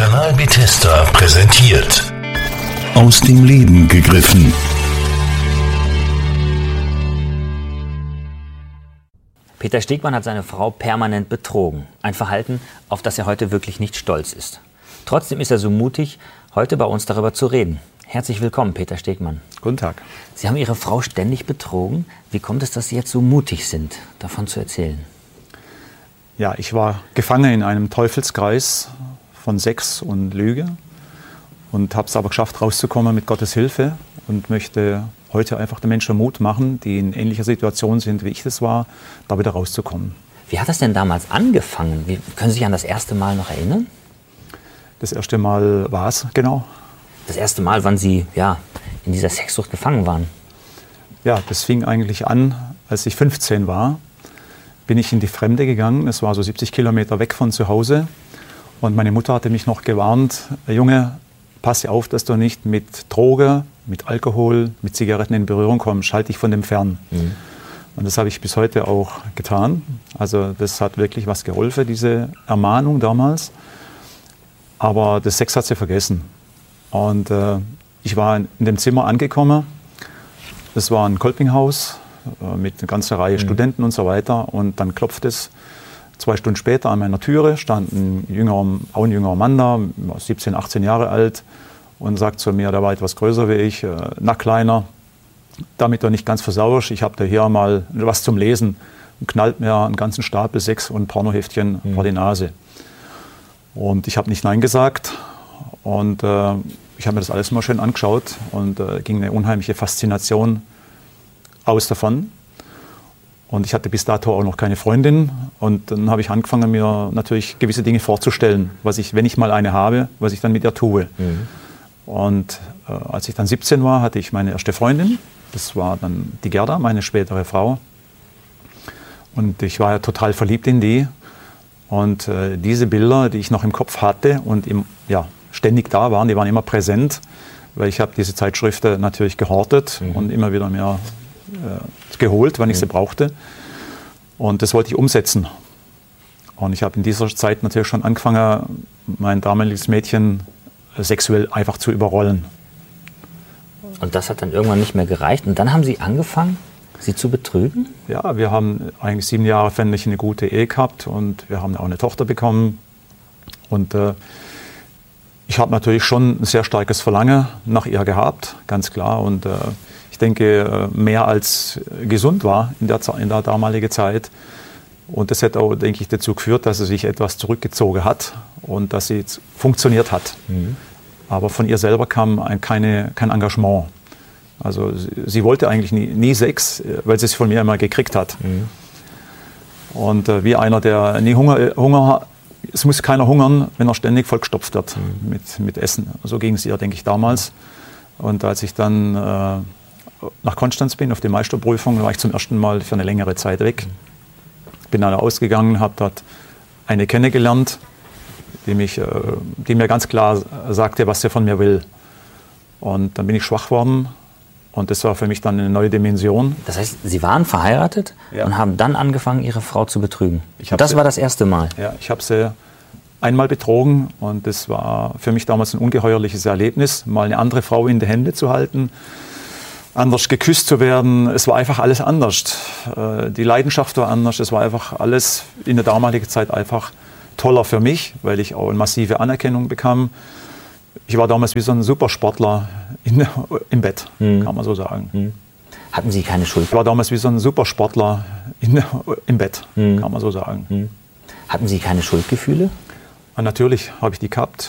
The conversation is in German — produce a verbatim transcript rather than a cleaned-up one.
Kanal Bethesda präsentiert. Aus dem Leben gegriffen. Peter Stegmann hat seine Frau permanent betrogen. Ein Verhalten, auf das er heute wirklich nicht stolz ist. Trotzdem ist er so mutig, heute bei uns darüber zu reden. Herzlich willkommen, Peter Stegmann. Guten Tag. Sie haben Ihre Frau ständig betrogen. Wie kommt es, dass Sie jetzt so mutig sind, davon zu erzählen? Ja, ich war gefangen in einem Teufelskreis von Sex und Lüge und habe es aber geschafft, rauszukommen mit Gottes Hilfe und möchte heute einfach den Menschen Mut machen, die in ähnlicher Situation sind, wie ich das war, da wieder rauszukommen. Wie hat das denn damals angefangen? Wie, können Sie sich an das erste Mal noch erinnern? Das erste Mal war es, genau. Das erste Mal, wann Sie ja, in dieser Sexsucht gefangen waren? Ja, das fing eigentlich an, als ich fünfzehn war. Bin ich in die Fremde gegangen. Es war so siebzig Kilometer weg von zu Hause. Und meine Mutter hatte mich noch gewarnt, Junge, passe auf, dass du nicht mit Droge, mit Alkohol, mit Zigaretten in Berührung kommst. Halt dich von dem fern. Mhm. Und das habe ich bis heute auch getan. Also das hat wirklich was geholfen, diese Ermahnung damals. Aber das Sex hat sie vergessen. Und äh, ich war in, in dem Zimmer angekommen. Das war ein Kolpinghaus mit einer ganzen Reihe mhm. Studenten und so weiter. Und dann klopft es zwei Stunden später an meiner Türe, stand ein jüngerer, auch ein jüngerer Mann da, siebzehn, achtzehn Jahre alt, und sagt zu mir, der war etwas größer wie ich, äh, na kleiner, damit du nicht ganz versauerst, ich habe da hier mal was zum Lesen, und knallt mir einen ganzen Stapel Sex- und Pornoheftchen mhm. vor die Nase. Und ich habe nicht Nein gesagt und äh, ich habe mir das alles mal schön angeschaut und äh, ging eine unheimliche Faszination aus davon. Und ich hatte bis dato auch noch keine Freundin. Und dann habe ich angefangen, mir natürlich gewisse Dinge vorzustellen, was ich, wenn ich mal eine habe, was ich dann mit ihr tue. Mhm. Und äh, als ich dann siebzehn war, hatte ich meine erste Freundin. Das war dann die Gerda, meine spätere Frau. Und ich war ja total verliebt in die. Und äh, diese Bilder, die ich noch im Kopf hatte und im, ja, ständig da waren, die waren immer präsent, weil ich habe diese Zeitschriften natürlich gehortet mhm. und immer wieder mehr äh, geholt, wenn ich mhm. sie brauchte. Und das wollte ich umsetzen. Und ich habe in dieser Zeit natürlich schon angefangen, mein damaliges Mädchen sexuell einfach zu überrollen. Und das hat dann irgendwann nicht mehr gereicht. Und dann haben Sie angefangen, sie zu betrügen? Ja, wir haben eigentlich sieben Jahre fändlich eine gute Ehe gehabt und wir haben auch eine Tochter bekommen. Und äh, ich habe natürlich schon ein sehr starkes Verlangen nach ihr gehabt, ganz klar. Und äh, ich denke, mehr als gesund war in der, in der damaligen Zeit. Und das hat auch, denke ich, dazu geführt, dass sie sich etwas zurückgezogen hat und dass sie funktioniert hat. Mhm. Aber von ihr selber kam ein, keine, kein Engagement. Also sie, sie wollte eigentlich nie, nie Sex, weil sie es von mir immer gekriegt hat. Mhm. Und äh, wie einer, der nie Hunger, Hunger hat, es muss keiner hungern, wenn er ständig vollgestopft wird mhm. mit, mit Essen. So ging es ihr, denke ich, damals. Und als ich dann äh, nach Konstanz bin, auf die Meisterprüfung, war ich zum ersten Mal für eine längere Zeit weg. Bin dann ausgegangen, habe dort eine kennengelernt, die, mich, äh, die mir ganz klar sagte, was sie von mir will. Und dann bin ich schwach worden. Und das war für mich dann eine neue Dimension. Das heißt, Sie waren verheiratet ja. und haben dann angefangen, Ihre Frau zu betrügen. Und das sie, war das erste Mal? Ja, ich habe sie einmal betrogen und das war für mich damals ein ungeheuerliches Erlebnis, mal eine andere Frau in die Hände zu halten, anders geküsst zu werden. Es war einfach alles anders. Die Leidenschaft war anders. Es war einfach alles in der damaligen Zeit einfach toller für mich, weil ich auch eine massive Anerkennung bekam. Ich war damals wie so ein Supersportler in, im Bett, mhm. kann man so sagen. Mhm. Hatten Sie keine Schuld? Ich war damals wie so ein Supersportler in, im Bett, mhm. kann man so sagen. Mhm. Hatten Sie keine Schuldgefühle? Und natürlich habe ich die gehabt.